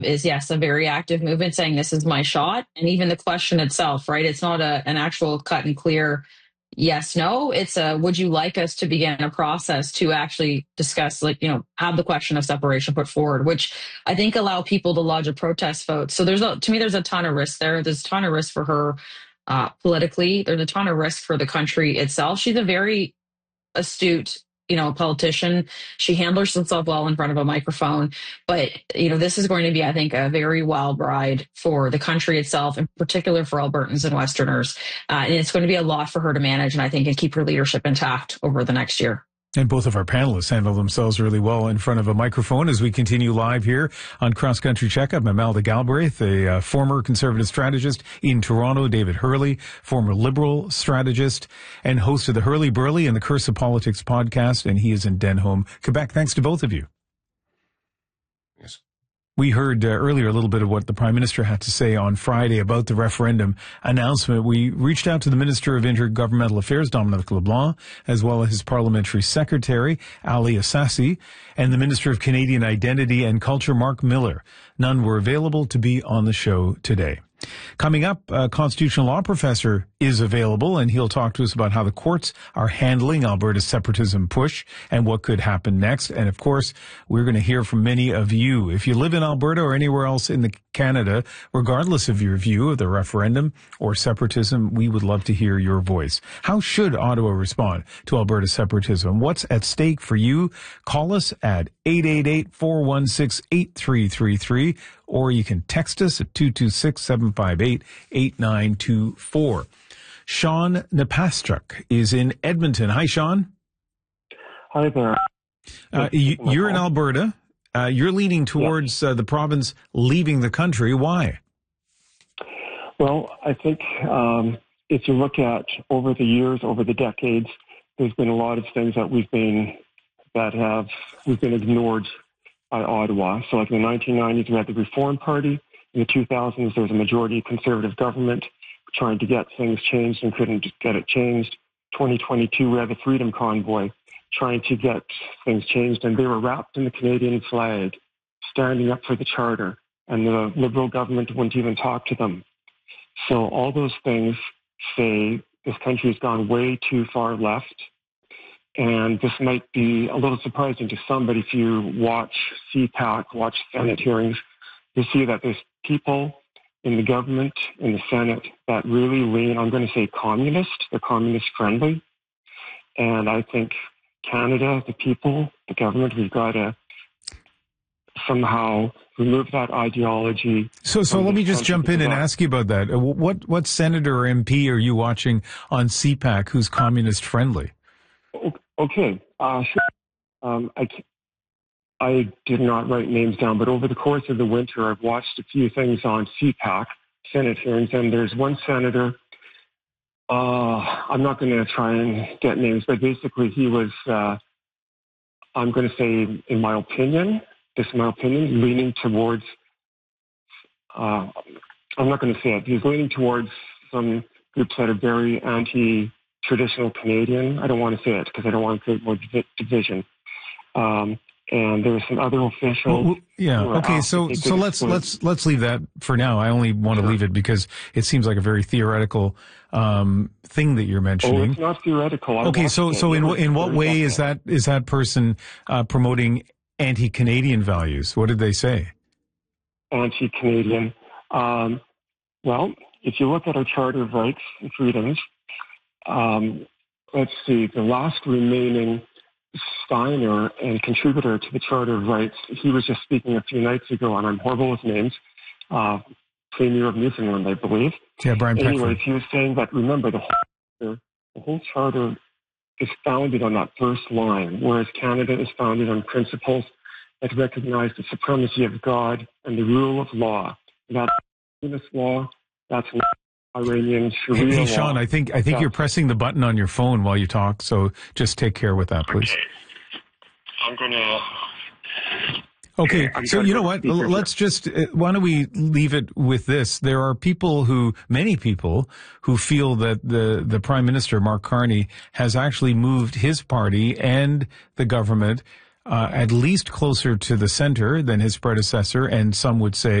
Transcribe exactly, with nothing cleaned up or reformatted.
is, yes, a very active movement saying this is my shot. And even the question itself, right? It's not a, an actual cut and clear yes, no. It's a, would you like us to begin a process to actually discuss, like, you know, have the question of separation put forward, which I think allow people to lodge a protest vote. So there's a, to me, there's a ton of risk there. There's a ton of risk for her uh, politically. There's a ton of risk for the country itself. She's a very astute, you know, politician. She handles herself well in front of a microphone. But, you know, this is going to be, I think, a very wild ride for the country itself, in particular for Albertans and Westerners. Uh, and it's going to be a lot for her to manage, and I think, and keep her leadership intact over the next year. And both of our panelists handle themselves really well in front of a microphone as we continue live here on Cross Country Checkup. Imelda Galbraith, a uh, former Conservative strategist in Toronto, David Hurley, former Liberal strategist and host of the Hurley Burley and the Curse of Politics podcast, and he is in Denholm, Quebec. Thanks to both of you. Yes. We heard uh, earlier a little bit of what the Prime Minister had to say on Friday about the referendum announcement. We reached out to the Minister of Intergovernmental Affairs, Dominic LeBlanc, as well as his Parliamentary Secretary, Ali Assassi, and the Minister of Canadian Identity and Culture, Mark Miller. None were available to be on the show today. Coming up, a constitutional law professor is available, and he'll talk to us about how the courts are handling Alberta's separatism push and what could happen next. And of course, we're going to hear from many of you. If you live in Alberta or anywhere else in the Canada, regardless of your view of the referendum or separatism, we would love to hear your voice. How should Ottawa respond to Alberta separatism? What's at stake for you? Call us at eight eight eight, four one six, eight three three three, or you can text us at two two six, seven five eight, eight nine two four. Sean Napastruk is in Edmonton. Hi, Sean. Hi there. Uh, you, you're in Alberta. Uh, you're leaning towards uh, the province leaving the country. Why? Well, I think um, if you look at over the years, over the decades, there's been a lot of things that we've been that have we've been ignored by Ottawa. So, like in the nineteen nineties, we had the Reform Party. In the two thousands, there was a majority Conservative government trying to get things changed and couldn't get it changed. twenty twenty-two, we had the Freedom Convoy trying to get things changed, and they were wrapped in the Canadian flag, standing up for the Charter, and the Liberal government wouldn't even talk to them. So all those things say this country has gone way too far left, and this might be a little surprising to some, but if you watch C PAC, watch Senate hearings, you see that there's people in the government, in the Senate, that really lean, I'm going to say communist, they're communist friendly, and I think Canada, the people, the government, we've got to somehow remove that ideology. So, so let me just jump in and ask you about that. What what senator or M P are you watching on C PAC who's communist friendly? Okay, uh, sure. Um, I I did not write names down, but over the course of the winter, I've watched a few things on C PAC, Senate hearings, and there's one senator. Uh, I'm not going to try and get names, but basically he was, uh, I'm going to say, in my opinion, this is my opinion, leaning towards, uh, I'm not going to say it, he's leaning towards some groups that are very anti-traditional Canadian. I don't want to say it because I don't want to create more div- division. Um, and there were some other officials. Well, yeah. Okay. So, so let's let's let's leave that for now. I only want to sure. leave it because it seems like a very theoretical um, thing that you're mentioning. Oh, it's not theoretical. I okay. So, it. so in it in what way is that is that person uh, promoting anti-Canadian values? What did they say? Anti-Canadian. Um, well, if you look at our Charter of Rights and Freedoms, um, let's see, the last remaining Steiner and contributor to the Charter of Rights, he was just speaking a few nights ago, and I'm horrible with names, uh, Premier of Newfoundland, I believe. Yeah, Brian Peckford. Anyways, he was saying that, remember, the whole, the whole Charter is founded on that first line, whereas Canada is founded on principles that recognize the supremacy of God and the rule of law. That's this law, that's not Iranian Sharia Hey, hey Sean, law. I think I think that's, you're pressing the button on your phone while you talk, so just take care with that, please. Okay. I'm going to... Okay, so you know what? Let's just, uh, why don't we leave it with this? There are people who, many people, who feel that the, the Prime Minister, Mark Carney, has actually moved his party and the government uh, at least closer to the center than his predecessor, and some would say